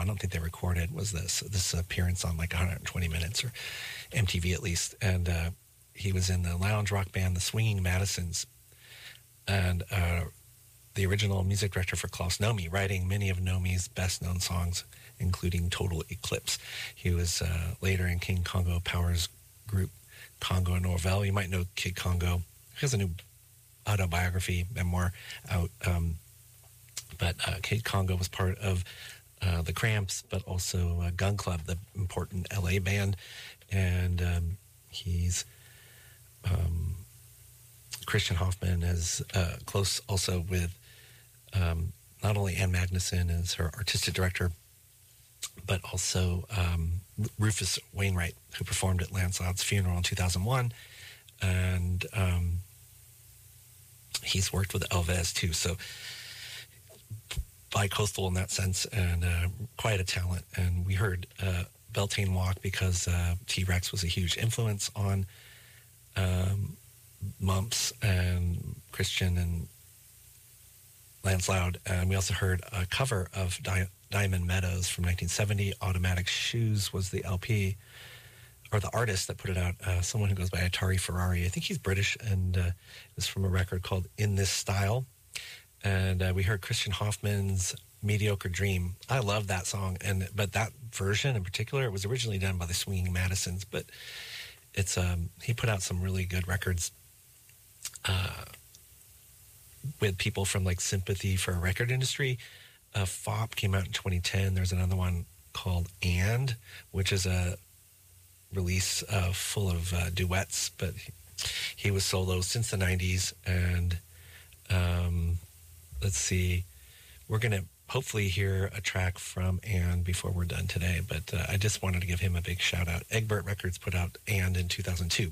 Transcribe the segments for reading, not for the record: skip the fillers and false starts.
don't think they recorded, was this appearance on like 120 Minutes or MTV at least. And he was in the lounge rock band, the Swinging Madisons, and the original music director for Klaus Nomi, writing many of Nomi's best-known songs, including Total Eclipse. He was later in King Congo Power's group, Congo Norvell. You might know Kid Congo. He has a new autobiography, memoir out. But Kid Congo was part of the Cramps, but also Gun Club, the important LA band. And he's... Christian Hoffman is close also with not only Ann Magnuson as her artistic director, but also Rufus Wainwright, who performed at Lancelot's funeral in 2001. And he's worked with Elvis too. So bi-coastal in that sense, and quite a talent. And we heard Beltane Walk because T-Rex was a huge influence on Mumps and Christian and Lance Loud. And we also heard a cover of Diamond Meadows from 1970. Automatic Shoes was the LP, or the artist that put it out, someone who goes by Atari Ferrari. I think he's British, and it was from a record called In This Style. And we heard Christian Hoffman's Mediocre Dream. I love that song, but that version in particular, it was originally done by the Swinging Madisons, but it's he put out some really good records with people from like Sympathy for a Record Industry. FOP came out in 2010. There's another one called And, which is a release full of duets, but he was solo since the 90s. And let's see, we're going to hopefully hear a track from And before we're done today, but I just wanted to give him a big shout out. Egbert Records put out And in 2002.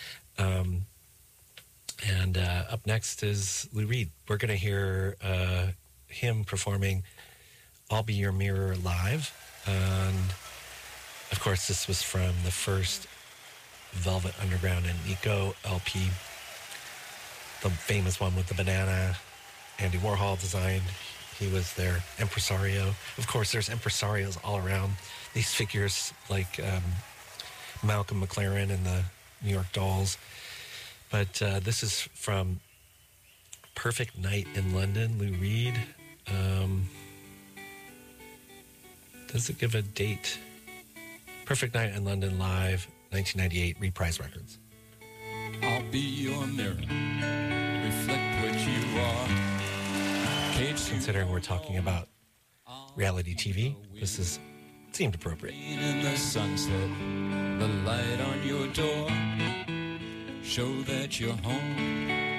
And up next is Lou Reed. We're going to hear him performing I'll Be Your Mirror live. And of course, this was from the first Velvet Underground and Nico LP, the famous one with the banana Andy Warhol designed. He was their impresario. Of course, there's impresarios all around. These figures like Malcolm McLaren and the New York Dolls. But this is from Perfect Night in London, Lou Reed. Does it give a date? Perfect Night in London live, 1998, Reprise Records. I'll be your mirror, reflect what you are. Considering we're talking about reality TV, this seemed appropriate. In the sunset, the light on your door, show that you're home